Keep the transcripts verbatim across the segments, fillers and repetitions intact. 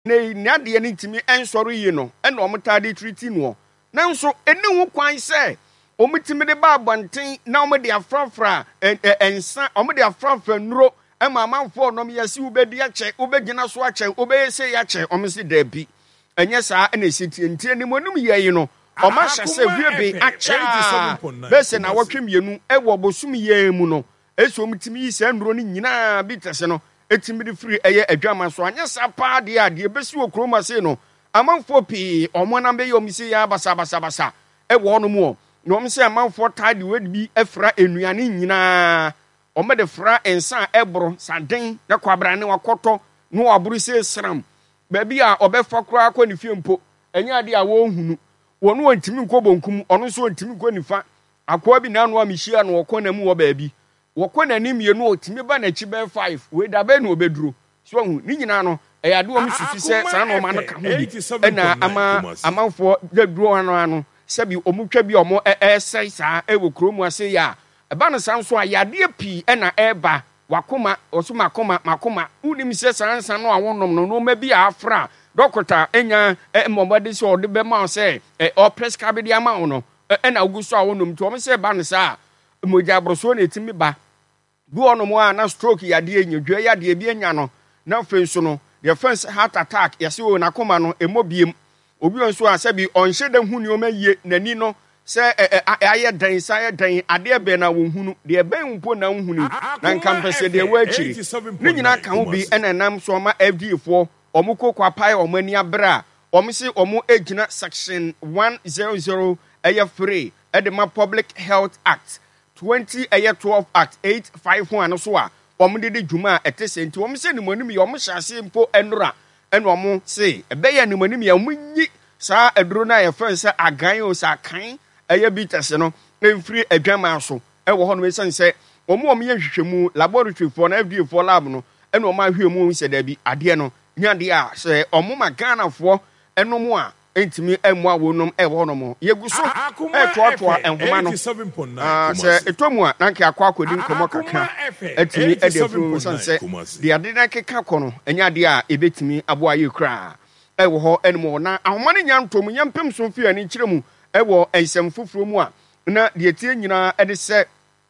ne nyade ne ntimi ensoro yi no ena omtade treaty no nanso eni ho kwan se omtimi de ba abanten na omde afrafra ensa omde afrafra nuro ema amanfo nom yesi ubedi ache ubegina so ache ubeyese ya ache omse dabi enye saa ena sitie ntie ni monum yeyi no oma hyase wiebe acha bese na wotwe mienu ewo bosum ye mu no eso omtimi yi se nuro ni nyina bi tese no etimiri free eye adwama so anya sapa de ade besi okroma se no amanfo pi omona be yomisi ya basa basa basa ewo no mu no omse amanfo tade wedi efra enuane nyina omede fra ensa ebro saden na kwabra ne wakoto no waburu se sram ba bia obefa kura kwa ni fiempo enya ade a wo hunu wonu wantimi nkobonkum ono so wantimi ko nifa akwa bi na no amihia no wokona mu wo ba bi wokona ni mienu otimi ba na chi be five we da be no obeduro so hu ni nyina no e ade o msusu se san no ma no ka ho bi na ama amanfo daduro ano ano sebi omutwa bi omo e sei sa e wo kromu ase ya eba no san so ayade pi e na eba wakoma osuma koma makoma unim se san san no awonom no no ma bi afra dokota enya mmobade se ode be ma se o prescribe de ama no e na uguso awonom to o se ba no sa moja broso na etimi ba bi onom a na stroke yade enyedwe yade bi enya no na fenso no the first heart attack yase o na koma no emobiem obi onso a se bi onhye da huni o ma yie nani no se aye dan sa aye dan ade be na wo hunu de be mpo na hunu na nkampese de wa akiri ni nyina ka ho bi enenam so ma F D A fo omukọ kwapai omani abra omse omo egina section one hundred eye free edema Public Health Act twenty eye twelve Act eight fifty-one so a omde de dwuma etese nti omse ni monim ye omhyase mpo enura eno omo se ebe ye ni monim ye omunyi sa eduro na ye fanse agan o sa kan eye bitese no emfiri adwama so e wo ho no mesan se omo omo ye hwehwemu laboratory for na F D A for lab no eno omo ahwemu se da bi ade no nyade a se omo magana fo eno mo a entimi emu awonom e wo no mo yeguso e toatoa enhoma no ah se etomu a nanke akwa akodi nkomo kakra etimi e de fru sanse de ade na keka kono enyade a ebetimi abo aye kra e wo ho enmo na ahoma ne nyantom nyampem so fi ani kiremu e wo ensem fufuro mu a na de tie nyina e de se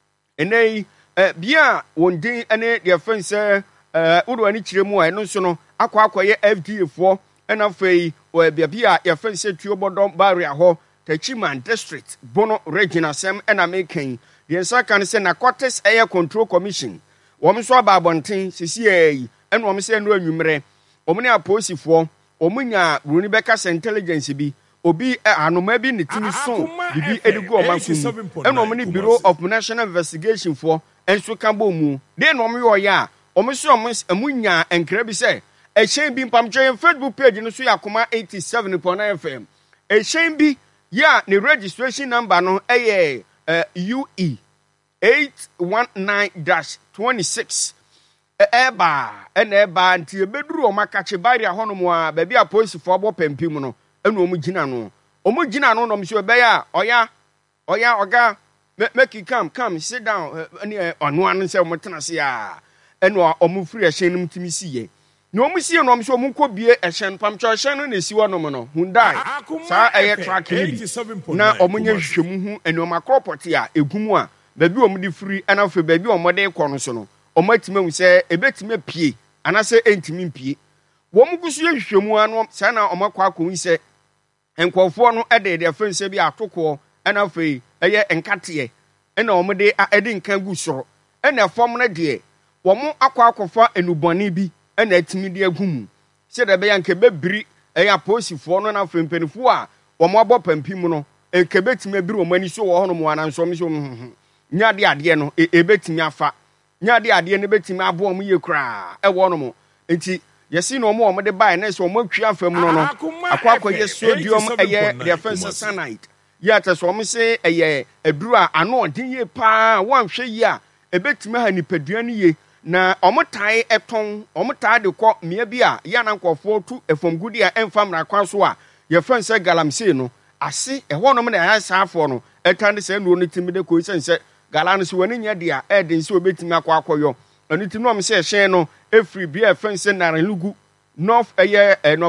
enei bia wondin ene de fense eh udo ani kiremu a eno so no akwa akwaye F D A fo ena fei o bia ya fense tuo bodom barrier ho Tachiman district bono regional sem ena making the second say Narcotics Air Control Commission wom so ababonten sisi yi ena wom se eno anwumre wom ne aposifo omunya runi beka intelligence bi obi anoma bi ne timi so bibi edigu omakum ena wom ne Bureau of National Investigation for enso kambo mu de no wom yo ya wom so wom amunya enkra bi se a shame bi pamche Facebook page no so yakoma eighty-seven point nine F M a shame bi ya ne registration number no eye uh, U E eight one nine dash twenty-six eba ena eba anti ebeduru o makache barrier hono mo a ba bia police fo bo pempim no ena omu gina no omu gina no no mso be ya oya oya oga make you come come sit down ene ono anu se mo tena se ya ena omu free a hyen nim timisi ye no omusie no omso omunko bie ehyen pamcho ehyen no na siwo no no Hyundai sa eye track ni na omunye hwehwemu hu eno makropoti a egumu a ba bi omudi free ana fe ba bi omode kɔ no so no omatima hu se ebetime pie ana se entimi pie wo mugusu hwehwemu ano sa na omakwa akɔ hu se enkɔfo no ede de fense bi atokɔ ana fe eye enkate ena omode ede nkan gu soro ena fom no de wo mu akɔ akɔfa enubɔne bi ena etimi de agumu se de be yanke bebiri eya posifo no na fempenifo a wo mo abɔ pampim no enke betimi biri wo mani so wo hono mo anansom so nya de ade no ebetimi afa nya de ade no betimi abo mo ye kra e wo no mo enti yesi no mo mo de bai na so mo atwi afam no no akwa akɔye sodium eye de fense cyanide ya ta so mo se eye aduru a ano odin ye pa wo anhwe yi a ebetimi ha nipadua ne ye na omotai eton omotai de kɔ mia bi a ya na nkɔfo tu efomgudi a emfam na kwa so a ye fense galamsey no ase ehɔ no na ya saafo no etande se no timi de ko sense galano so wani nya dia e de se obetimi akɔ akɔyo anu timi no me se hyen no efri bi e fense na lugu north eye